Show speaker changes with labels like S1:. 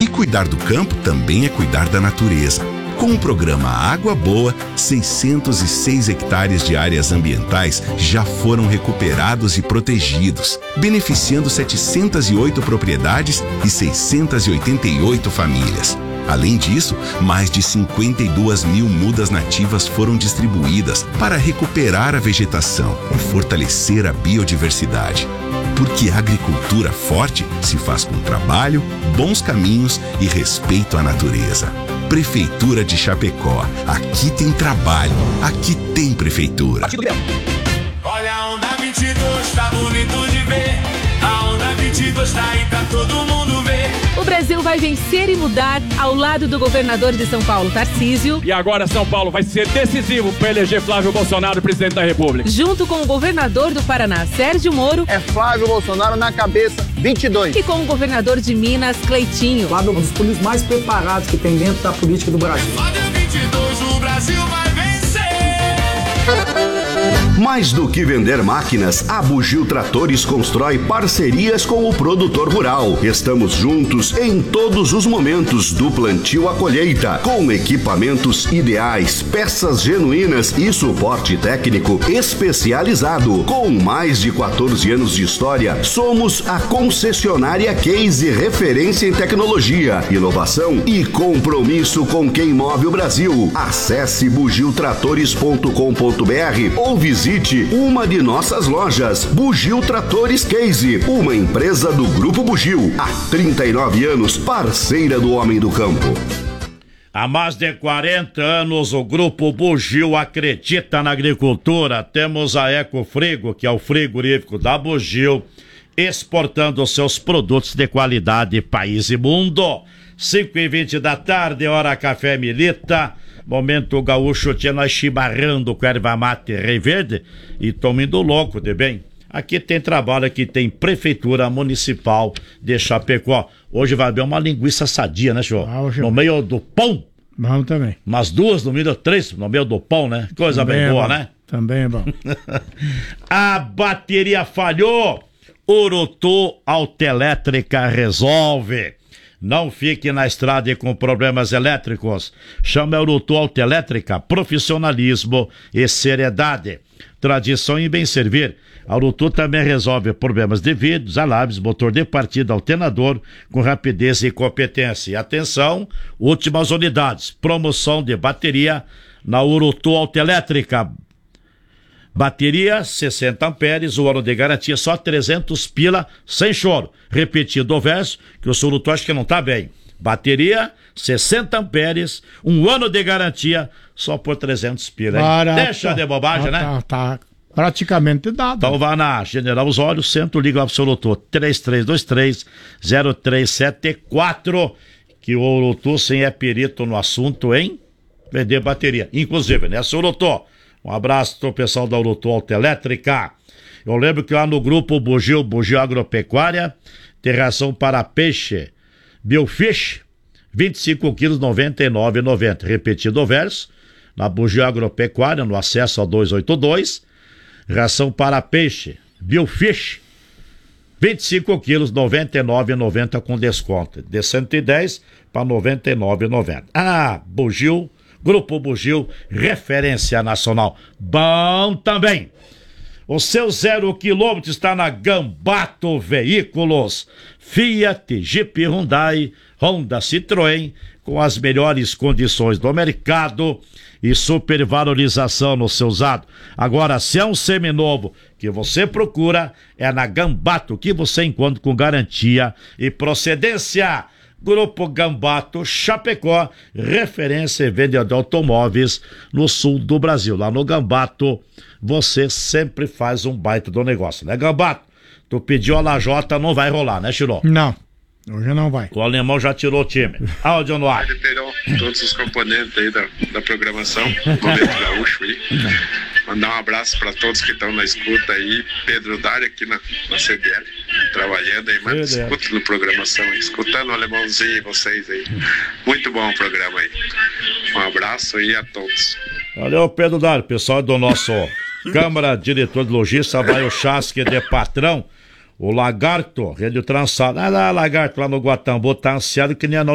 S1: E cuidar do campo também é cuidar da natureza. Com o programa Água Boa, 606 hectares de áreas ambientais já foram recuperados e protegidos, beneficiando 708 propriedades e 688 famílias. Além disso, mais de 52 mil mudas nativas foram distribuídas para recuperar a vegetação e fortalecer a biodiversidade. Porque a agricultura forte se faz com trabalho, bons caminhos e respeito à natureza. Prefeitura de Chapecó. Aqui tem trabalho, aqui tem prefeitura.
S2: Olha a onda 22, tá bonito de ver. A onda 22 tá aí pra todo mundo ver.
S3: O Brasil vai vencer e mudar ao lado do governador de São Paulo, Tarcísio.
S4: E agora São Paulo vai ser decisivo para eleger Flávio Bolsonaro presidente da República.
S3: Junto com o governador do Paraná, Sérgio Moro.
S5: É Flávio Bolsonaro na cabeça, 22.
S3: E com o governador de Minas, Cleitinho.
S6: Flávio é um dos políticos mais preparados que tem dentro da política do Brasil.
S2: Flávio 22, o Brasil vai vencer.
S7: Mais do que vender máquinas, a Bugio Tratores constrói parcerias com o produtor rural. Estamos juntos em todos os momentos, do plantio à colheita, com equipamentos ideais, peças genuínas e suporte técnico especializado. Com mais de 14 anos de história, somos a concessionária Case, referência em tecnologia, inovação e compromisso com quem move o Brasil. Acesse bugiotratores.com.br ou visite uma de nossas lojas. Bugio Tratores Case, uma empresa do Grupo Bugio, há 39 anos, parceira do homem do campo.
S8: Há mais de 40 anos o Grupo Bugio acredita na agricultura. Temos a Ecofrigo, que é o frigorífico da Bugio, exportando seus produtos de qualidade país e mundo. 5h20 da tarde, hora Café Milita. Momento gaúcho, tinha nós chimarrando com erva mate Rei Verde e tamo indo louco, de bem. Aqui tem trabalho, aqui tem Prefeitura Municipal de Chapecó. Hoje vai haver uma linguiça sadia, né, senhor? No meio do pão.
S9: Bom também.
S8: Umas duas no meio, três no meio do pão, né? Coisa também bem boa, né?
S9: Também é bom.
S8: A bateria falhou. Urutu Autoelétrica resolve. Não fique na estrada e com problemas elétricos. Chame a Urutu Autoelétrica, profissionalismo e seriedade. Tradição e bem servir. A Urutu também resolve problemas de vidros, alarmes, motor de partida, alternador, com rapidez e competência. E atenção, últimas unidades. Promoção de bateria na Urutu Autoelétrica. Bateria 60 amperes, o ano de garantia só 300 pila, sem choro. Repetido o verso, que o Urutu acha que não tá bem. Bateria 60 amperes, um ano de garantia, só por 300 pila, hein? Deixa de bobagem, né?
S9: Tá praticamente dado.
S8: Então vá na General Osório, centro, liga lá pro seu Urutu, 3323-0374, que o Urutu sim é perito no assunto em vender bateria. Inclusive, né, seu Urutu? Um abraço pro pessoal da Urutu Autoelétrica. Eu lembro que lá no grupo Bugio Agropecuária, tem ração para peixe Biofish, 25 quilos, R$ 99,90. Repetido o verso, na Bugio Agropecuária, no acesso a 282, ração para peixe Biofish, 25 quilos, R$ 99,90 com desconto. De 110 para R$ 99,90. Ah, Bugio, Grupo Bugio, referência nacional. Bom também. O seu 0 quilômetro está na Gambato Veículos. Fiat, Jeep, Hyundai, Honda, Citroën, com as melhores condições do mercado e supervalorização no seu usado. Agora, se é um seminovo que você procura, é na Gambato que você encontra com garantia e procedência. Grupo Gambato Chapecó, referência e vendedor de automóveis no sul do Brasil. Lá no Gambato, você sempre faz um baita do negócio, né, Gambato? Tu pediu a lajota, não vai rolar, né, Chirô?
S9: Não, hoje não vai.
S8: O alemão já tirou o time. Áudio no ar.
S10: Todos os componentes aí da programação, Momento Gaúcho aí. Mandar um abraço para todos que estão na escuta aí. Pedro Dário aqui na CDL, trabalhando aí, mas escuta no programação, escutando o alemãozinho e vocês aí. Muito bom o programa aí. Um abraço aí a todos.
S8: Valeu, Pedro Dário. Pessoal do nosso Câmara, diretor de logística, vai o Chasque de patrão, o Lagarto, rede trançada. Ah lá, Lagarto, lá no Guatambu, tá ansiado que nem a